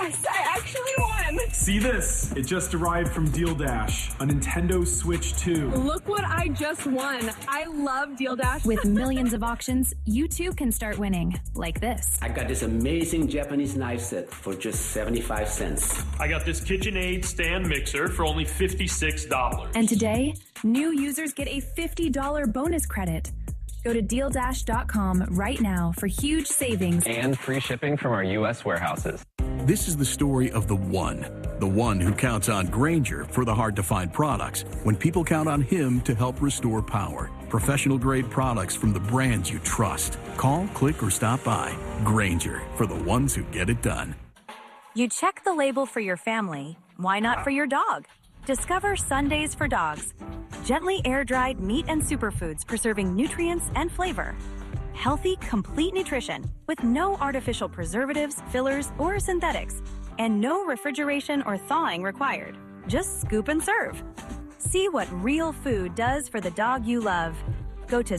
Yes, I actually won. See this? It just arrived from Deal Dash, a Nintendo Switch 2. Look what I just won. I love Deal Dash. With millions of auctions, you too can start winning, like this. I got this amazing Japanese knife set for just 75 cents. I got this KitchenAid stand mixer for only $56. And today, new users get a $50 bonus credit. Go to DealDash.com right now for huge savings and free shipping from our U.S. warehouses. This is the story of the one who counts on Grainger for the hard-to-find products when people count on him to help restore power. Professional-grade products from the brands you trust. Call, click, or stop by. Grainger, for the ones who get it done. You check the label for your family. Why not for your dog? Discover Sundays for Dogs. Gently air-dried meat and superfoods preserving nutrients and flavor. Healthy, complete nutrition with no artificial preservatives, fillers, or synthetics. And no refrigeration or thawing required. Just scoop and serve. See what real food does for the dog you love. Go to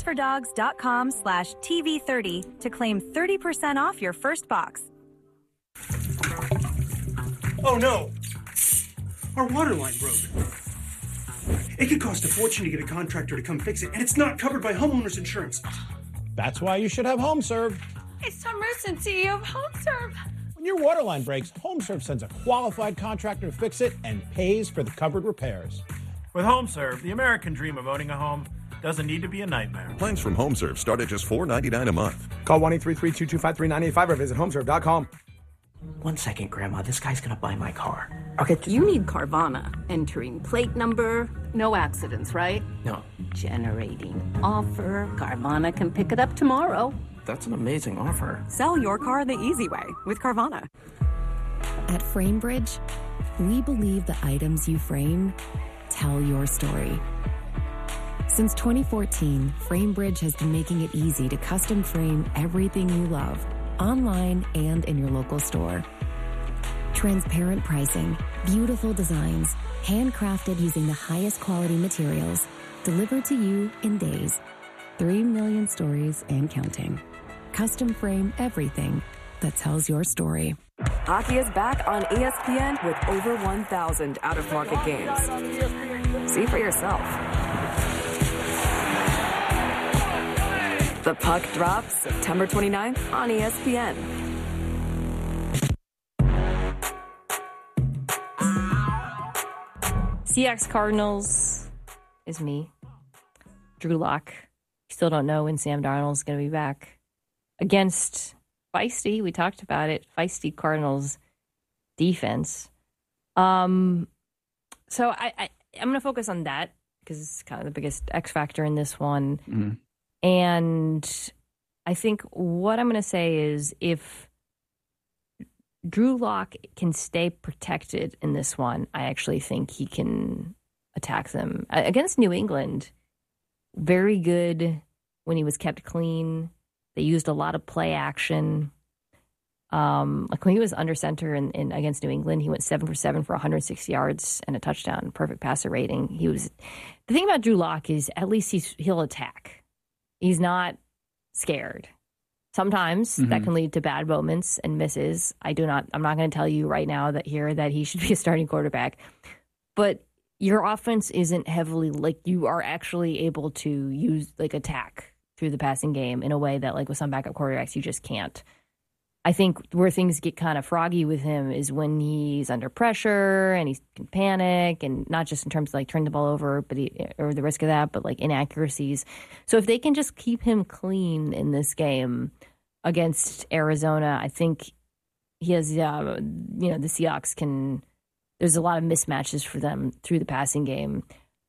sundaysfordogs.com/TV30 to claim 30% off your first box. Oh no! Our water line broke. It could cost a fortune to get a contractor to come fix it, and it's not covered by homeowners insurance. That's why you should have HomeServe. It's the emergency of HomeServe. When your water line breaks, HomeServe sends a qualified contractor to fix it and pays for the covered repairs. With HomeServe, the American dream of owning a home doesn't need to be a nightmare. Plans from HomeServe start at just $4.99 a month. Call 1-833-225-3985 or visit HomeServe.com. 1 second, Grandma. This guy's gonna buy my car. Okay, you need Carvana. Entering plate number. No accidents, right? No. Generating offer. Carvana can pick it up tomorrow. That's an amazing offer. Sell your car the easy way with Carvana. At FrameBridge, we believe the items you frame tell your story. Since 2014, FrameBridge has been making it easy to custom frame everything you love, online and in your local store. Transparent pricing, beautiful designs, handcrafted using the highest quality materials, delivered to you in days. 3 million stories and counting. Custom frame everything that tells your story. Hockey is back on ESPN with over 1,000 out-of-market games. See for yourself. The puck drops September 29th on ESPN. Seahawks Cardinals is me. Drew Lock. Still don't know when Sam Darnold's going to be back. Against feisty, we talked about it, feisty Cardinals defense. So I'm going to focus on that because it's kind of the biggest X factor in this one. Mm-hmm. And I think what I'm going to say is if Drew Lock can stay protected in this one, I actually think he can attack them. Against New England, very good when he was kept clean. They used a lot of play action. Like when he was under center in against New England, he went 7 for 7 for 106 yards and a touchdown, perfect passer rating. The thing about Drew Lock is at least he'll attack. He's not scared. Sometimes that can lead to bad moments and misses. I'm not going to tell you right now that he should be a starting quarterback. But your offense isn't heavily, like, you are actually able to use, like, attack through the passing game in a way that, like, with some backup quarterbacks, you just can't. I think where things get kind of froggy with him is when he's under pressure and he can panic, and not just in terms of like turning the ball over, or the risk of that, but like inaccuracies. So if they can just keep him clean in this game against Arizona, I think he has, the Seahawks can. There's a lot of mismatches for them through the passing game.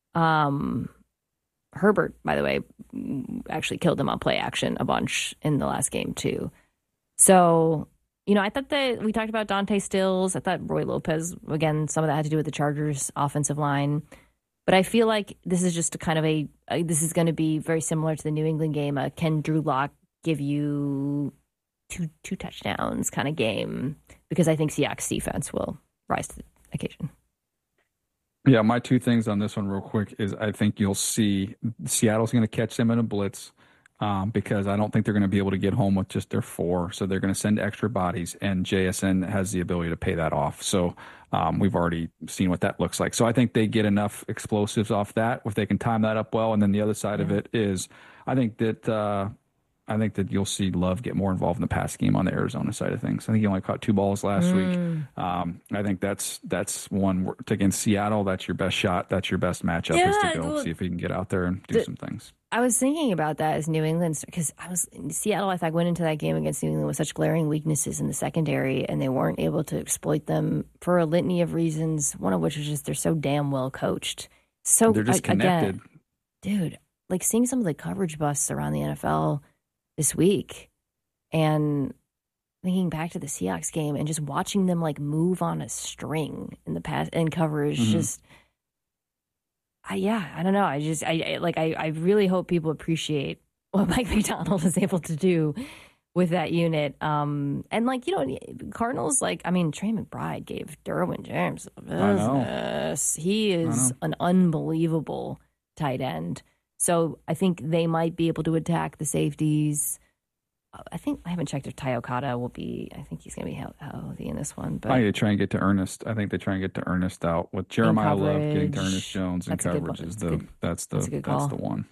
Herbert, by the way, actually killed him on play action a bunch in the last game too. So, I thought that we talked about Dante Stills. I thought Roy Lopez, again, some of that had to do with the Chargers offensive line. But I feel like this is just a kind of this is going to be very similar to the New England game. Can Drew Lock give you two touchdowns kind of game? Because I think Seahawks defense will rise to the occasion. Yeah, my two things on this one real quick is I think you'll see Seattle's going to catch them in a blitz. because I don't think they're going to be able to get home with just their 4. So they're going to send extra bodies, and JSN has the ability to pay that off. So we've already seen what that looks like. So I think they get enough explosives off that if they can time that up well. And then the other side of it is I think that you'll see Love get more involved in the pass game on the Arizona side of things. I think he only caught 2 balls last week. I think that's one against Seattle. That's your best shot. That's your best matchup is to go see if he can get out there and do some things. I was thinking about that as New England, because I was in Seattle. I thought went into that game against New England with such glaring weaknesses in the secondary, and they weren't able to exploit them for a litany of reasons. One of which is just they're so damn well coached. So they're just connected, dude. Like seeing some of the coverage busts around the NFL this week, and thinking back to the Seahawks game and just watching them like move on a string in the pass and coverage, I don't know. I really hope people appreciate what Mike Macdonald is able to do with that unit. And Cardinals, Trey McBride gave Derwin James business. He is an unbelievable tight end. So I think they might be able to attack the safeties. I haven't checked if Ty Okada will be. I think he's going to be healthy in this one. But I try and get to Ernest. I think they try and get to Ernest out with Jeremiah Love getting to Ernest Jones and coverage is that's the one.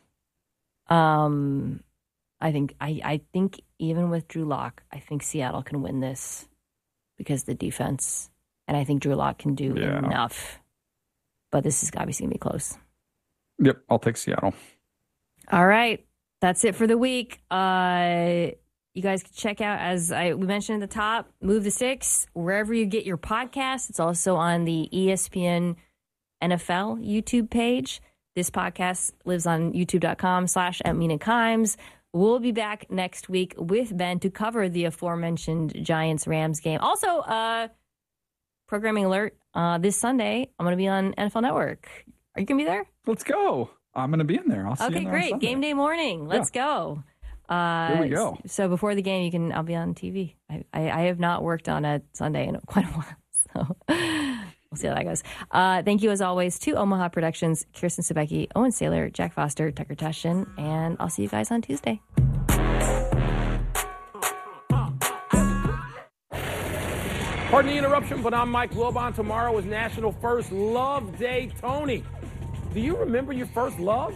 I think even with Drew Lock, I think Seattle can win this because of the defense, and I think Drew Lock can do enough. But this is obviously going to be close. Yep, I'll take Seattle. All right, that's it for the week. You guys can check out, as we mentioned at the top, Move the Sticks, wherever you get your podcasts. It's also on the ESPN NFL YouTube page. This podcast lives on youtube.com/@MinaKimes. We'll be back next week with Ben to cover the aforementioned Giants-Rams game. Also, programming alert, this Sunday, I'm going to be on NFL Network. Are you going to be there? Let's go. I'm going to be in there. I'll see you Okay, great. Game day morning. Let's go. Here we go. So before the game, I'll be on TV. I have not worked on a Sunday in quite a while, so we'll see how that goes. Thank you, as always, to Omaha Productions, Kirsten Sebecki, Owen Saylor, Jack Foster, Tucker Taschen, and I'll see you guys on Tuesday. Pardon the interruption, but I'm Mike Wilbon. Tomorrow is National First Love Day. Tony, do you remember your first love?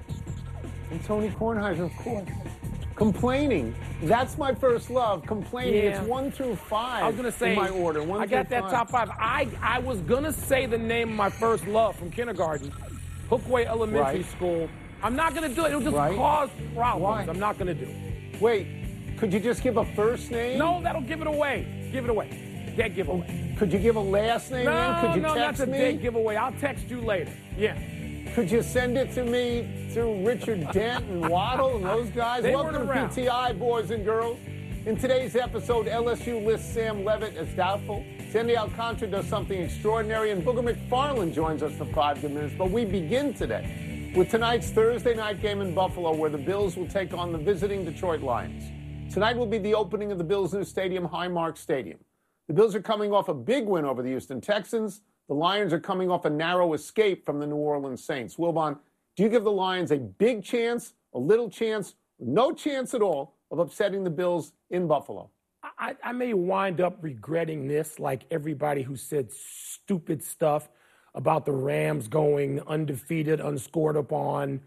And Tony Kornheiser, of course. Complaining. That's my first love. Complaining. Yeah. It's 1 through 5. I was going to say, in my order. I got that top 5. I was going to say the name of my first love from kindergarten, Hookway Elementary School. I'm not going to do it. It'll just cause problems. Why? I'm not going to do it. Wait, could you just give a first name? No, that'll give it away. Give it away. Dead giveaway. Could you give a last name? Could you text that's a me? dead giveaway. I'll text you later. Yeah. Could you send it to me through Richard Dent and Waddle and those guys? Welcome to PTI, boys and girls. In today's episode, LSU lists Sam Levitt as doubtful. Sandy Alcantara does something extraordinary, and Booger McFarland joins us for 5 good minutes. But we begin today with tonight's Thursday night game in Buffalo, where the Bills will take on the visiting Detroit Lions. Tonight will be the opening of the Bills' new stadium, Highmark Stadium. The Bills are coming off a big win over the Houston Texans. The Lions are coming off a narrow escape from the New Orleans Saints. Wilbon, do you give the Lions a big chance, a little chance, no chance at all of upsetting the Bills in Buffalo? I may wind up regretting this, like everybody who said stupid stuff about the Rams going undefeated, unscored upon,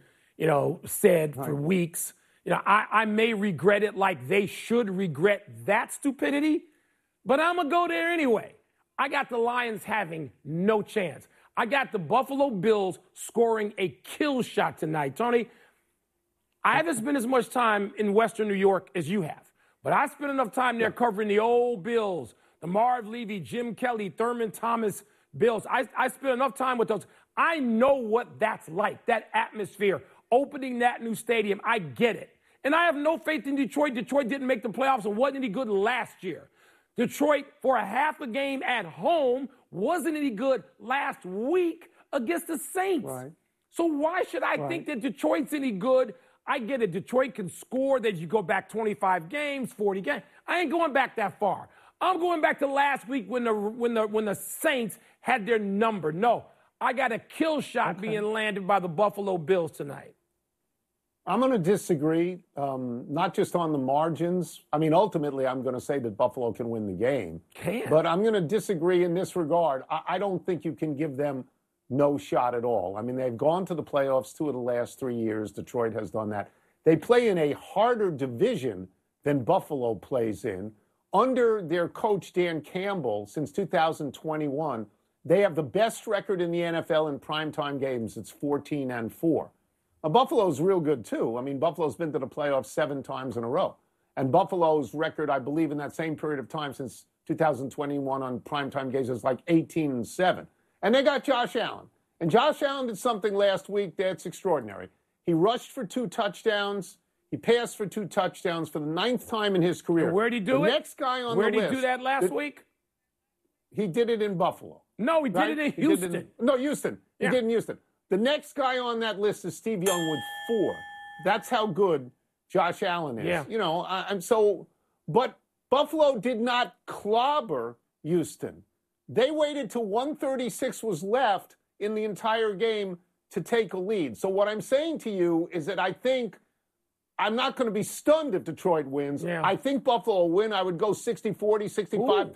said for weeks. I may regret it like they should regret that stupidity, but I'm going to go there anyway. I got the Lions having no chance. I got the Buffalo Bills scoring a kill shot tonight. Tony, I haven't spent as much time in Western New York as you have, but I spent enough time there covering the old Bills, the Marv Levy, Jim Kelly, Thurman Thomas Bills. I spent enough time with those. I know what that's like, that atmosphere, opening that new stadium. I get it. And I have no faith in Detroit. Detroit didn't make the playoffs and wasn't any good last year. Detroit, for a half a game at home, wasn't any good last week against the Saints. Right. So why should I think that Detroit's any good? I get it. Detroit can score. That you go back 25 games, 40 games. I ain't going back that far. I'm going back to last week when the Saints had their number. No, I got a kill shot being landed by the Buffalo Bills tonight. I'm going to disagree, not just on the margins. I mean, ultimately, I'm going to say that Buffalo can win the game. But I'm going to disagree in this regard. I don't think you can give them no shot at all. I mean, they've gone to the playoffs 2 of the last 3 years. Detroit has done that. They play in a harder division than Buffalo plays in. Under their coach, Dan Campbell, since 2021, they have the best record in the NFL in primetime games. It's 14-4. Now, Buffalo's real good, too. I mean, Buffalo's been to the playoffs 7 times in a row. And Buffalo's record, I believe, in that same period of time since 2021 on primetime games is like 18-7. And they got Josh Allen. And Josh Allen did something last week that's extraordinary. He rushed for 2 touchdowns. He passed for 2 touchdowns for the 9th time in his career. And where'd he do it? The next guy on the list. Where'd he do that last week? He did it in Buffalo. No, he did it in Houston. Houston. He did it in Houston. The next guy on that list is Steve Young with 4. That's how good Josh Allen is. Yeah. You know, but Buffalo did not clobber Houston. They waited till 1:36 was left in the entire game to take a lead. So what I'm saying to you is that I think I'm not going to be stunned if Detroit wins. Yeah. I think Buffalo will win. I would go 60-40, 65-35.